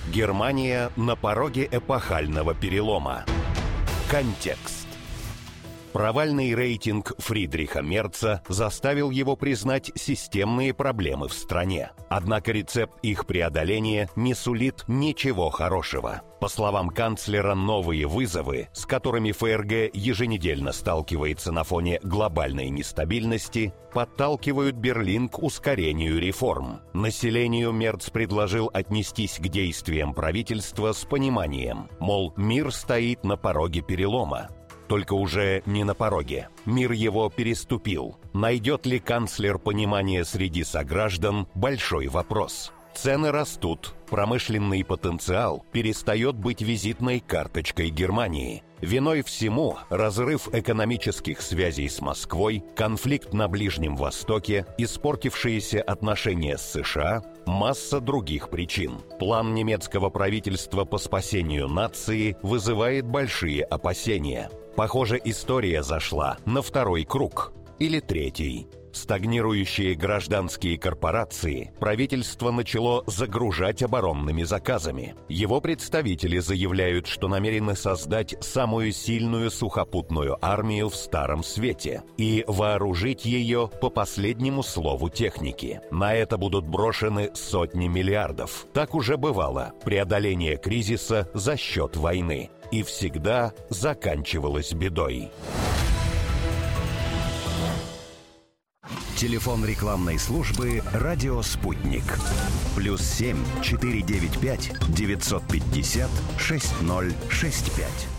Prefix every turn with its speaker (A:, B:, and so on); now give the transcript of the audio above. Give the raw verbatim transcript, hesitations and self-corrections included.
A: Германия на пороге эпохального перелома. Контекст. Провальный рейтинг Фридриха Мерца заставил его признать системные проблемы в стране. Однако рецепт их преодоления не сулит ничего хорошего. По словам канцлера, новые вызовы, с которыми ФРГ еженедельно сталкивается на фоне глобальной нестабильности, подталкивают Берлин к ускорению реформ. Населению Мерц предложил отнестись к действиям правительства с пониманием, мол, мир стоит на пороге перелома. Только уже не на пороге. Мир его переступил. Найдет ли канцлер понимание среди сограждан – большой вопрос. Цены растут. Промышленный потенциал перестает быть визитной карточкой Германии. Виной всему разрыв экономических связей с Москвой, конфликт на Ближнем Востоке, испортившиеся отношения с США, масса других причин. План немецкого правительства по спасению нации вызывает большие опасения. Похоже, история зашла на второй круг или третий. Стагнирующие гражданские корпорации правительство начало загружать оборонными заказами. Его представители заявляют, что намерены создать самую сильную сухопутную армию в Старом Свете и вооружить ее по последнему слову техники. На это будут брошены сотни миллиардов. Так уже бывало. Преодоление кризиса за счет войны. И всегда заканчивалось бедой.
B: Телефон рекламной службы «Радио Спутник». Плюс семь четыре девять пять девятьсот пятьдесят шесть ноль шесть пять.